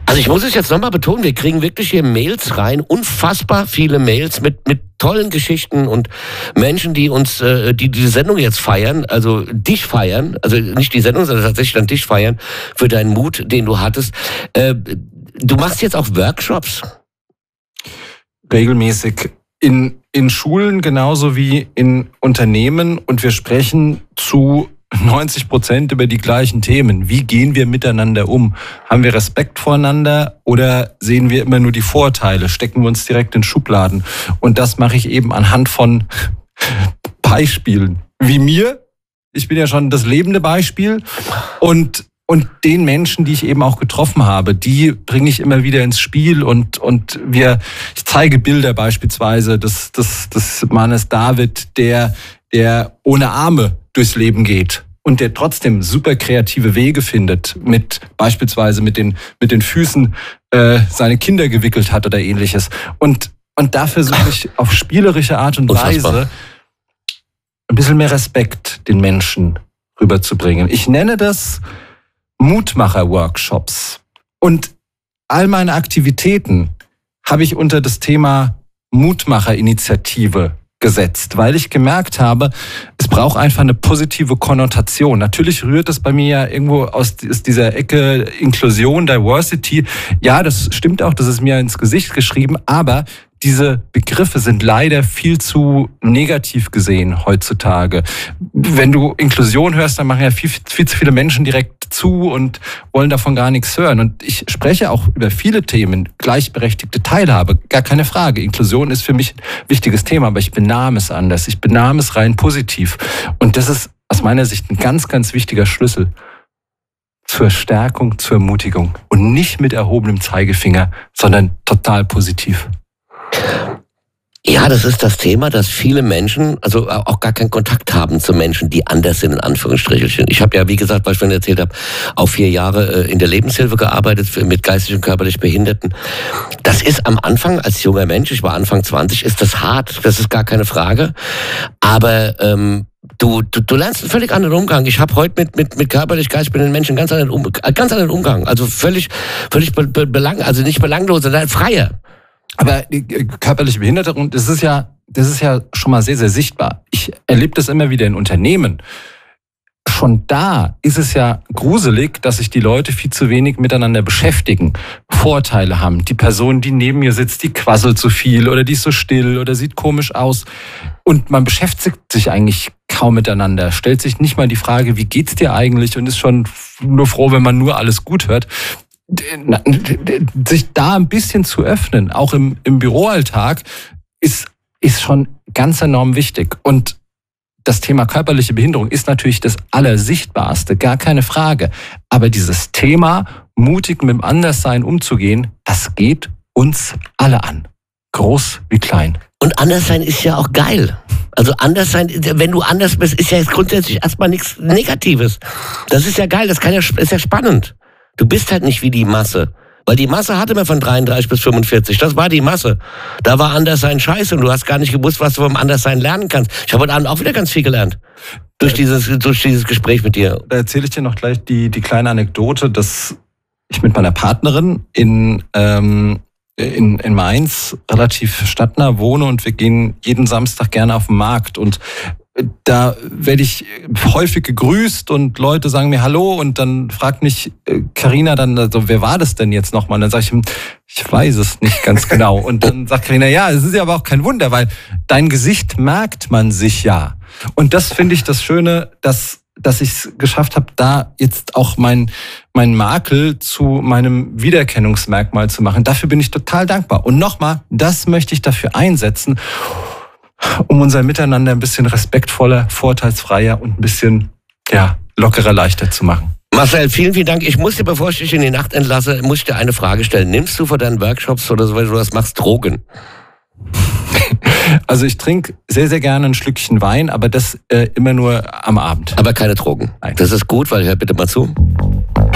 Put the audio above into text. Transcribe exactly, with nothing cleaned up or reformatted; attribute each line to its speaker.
Speaker 1: Also ich muss es jetzt nochmal betonen, wir kriegen wirklich hier Mails rein, unfassbar viele Mails mit mit tollen Geschichten und Menschen, die uns, äh, die diese Sendung jetzt feiern, also dich feiern, also nicht die Sendung, sondern tatsächlich dann dich feiern für deinen Mut, den du hattest. Äh, du machst jetzt auch Workshops?
Speaker 2: Regelmäßig in, in Schulen genauso wie in Unternehmen, und wir sprechen zu neunzig Prozent über die gleichen Themen. Wie gehen wir miteinander um? Haben wir Respekt voreinander oder sehen wir immer nur die Vorteile? Stecken wir uns direkt in Schubladen? Und das mache ich eben anhand von Beispielen. Wie mir. Ich bin ja schon das lebende Beispiel. Und, und den Menschen, die ich eben auch getroffen habe, die bringe ich immer wieder ins Spiel. Und, und wir, ich zeige Bilder beispielsweise des, des, des Mannes David, der, der ohne Arme durchs Leben geht und der trotzdem super kreative Wege findet, mit beispielsweise mit den mit den Füßen äh, seine Kinder gewickelt hat oder ähnliches. Und und da versuche ich auf spielerische Art und Weise Unfassbar. ein bisschen mehr Respekt den Menschen rüberzubringen. Ich nenne das Mutmacher-Workshops. Und all meine Aktivitäten habe ich unter das Thema Mutmacher-Initiative gesetzt, weil ich gemerkt habe, es braucht einfach eine positive Konnotation. Natürlich rührt es bei mir ja irgendwo aus dieser Ecke Inklusion, Diversity. Ja, das stimmt auch, das ist mir ins Gesicht geschrieben, aber diese Begriffe sind leider viel zu negativ gesehen heutzutage. Wenn du Inklusion hörst, dann machen ja viel, viel zu viele Menschen direkt zu und wollen davon gar nichts hören. Und ich spreche auch über viele Themen, gleichberechtigte Teilhabe, gar keine Frage. Inklusion ist für mich ein wichtiges Thema, aber ich benahm es anders. Ich benahm es rein positiv. Und das ist aus meiner Sicht ein ganz, ganz wichtiger Schlüssel zur Stärkung, zur Ermutigung. Und nicht mit erhobenem Zeigefinger, sondern total positiv.
Speaker 1: Ja, das ist das Thema, dass viele Menschen, also auch gar keinen Kontakt haben zu Menschen, die anders sind, in Anführungsstrichen. Ich habe ja, wie gesagt, was ich vorhin erzählt habe, auch vier Jahre in der Lebenshilfe gearbeitet mit geistig und körperlich Behinderten. Das ist am Anfang, als junger Mensch, ich war Anfang zwanzig, ist das hart, das ist gar keine Frage. Aber ähm, du, du, du lernst einen völlig anderen Umgang. Ich habe heute mit, mit, mit körperlich, geistig behinderten Menschen einen ganz anderen, um, ganz anderen Umgang. Also völlig, völlig be, be, belang, also nicht belanglos, sondern freier.
Speaker 2: Aber die körperliche Behinderung, das ist ja, das ist ja schon mal sehr, sehr sichtbar. Ich erlebe das immer wieder in Unternehmen. Schon da ist es ja gruselig, dass sich die Leute viel zu wenig miteinander beschäftigen, Vorteile haben. Die Person, die neben mir sitzt, die quasselt zu viel oder die ist so still oder sieht komisch aus. Und man beschäftigt sich eigentlich kaum miteinander, stellt sich nicht mal die Frage, wie geht's dir eigentlich, und ist schon nur froh, wenn man nur alles gut hört. Sich da ein bisschen zu öffnen, auch im, im Büroalltag, ist, ist schon ganz enorm wichtig. Und das Thema körperliche Behinderung ist natürlich das Allersichtbarste, gar keine Frage. Aber dieses Thema, mutig mit dem Anderssein umzugehen, das geht uns alle an. Groß wie klein.
Speaker 1: Und Anderssein ist ja auch geil. Also Anderssein, wenn du anders bist, ist ja jetzt grundsätzlich erstmal nichts Negatives. Das ist ja geil, das kann ja, ist ja spannend. Du bist halt nicht wie die Masse. Weil die Masse hatte man von dreiunddreißig bis fünfundvierzig. Das war die Masse. Da war Anderssein scheiße und du hast gar nicht gewusst, was du vom Anderssein lernen kannst. Ich habe heute Abend auch wieder ganz viel gelernt. Durch dieses, durch dieses Gespräch mit dir.
Speaker 2: Da erzähle ich dir noch gleich die, die kleine Anekdote, dass ich mit meiner Partnerin in, ähm, in, in Mainz relativ stadtnah wohne und wir gehen jeden Samstag gerne auf den Markt. Und da werde ich häufig gegrüßt und Leute sagen mir Hallo und dann fragt mich Carina dann, also wer war das denn jetzt nochmal? Und dann sage ich, ich weiß es nicht ganz genau. Und dann sagt Carina, ja, es ist ja aber auch kein Wunder, weil dein Gesicht merkt man sich ja. Und das finde ich das Schöne, dass, dass ich es geschafft habe, da jetzt auch mein, mein Makel zu meinem Wiedererkennungsmerkmal zu machen. Dafür bin ich total dankbar. Und nochmal, das möchte ich dafür einsetzen, um unser Miteinander ein bisschen respektvoller, vorteilsfreier und ein bisschen ja, lockerer, leichter zu machen.
Speaker 1: Marcel, vielen, vielen Dank. Ich muss dir, bevor ich dich in die Nacht entlasse, muss ich dir eine Frage stellen. Nimmst du vor deinen Workshops oder so, weil du das machst, Drogen?
Speaker 2: Also ich trinke sehr, sehr gerne ein Schlückchen Wein, aber das äh, immer nur am Abend.
Speaker 1: Aber keine Drogen?
Speaker 2: Nein.
Speaker 1: Das ist gut, weil hör bitte mal zu.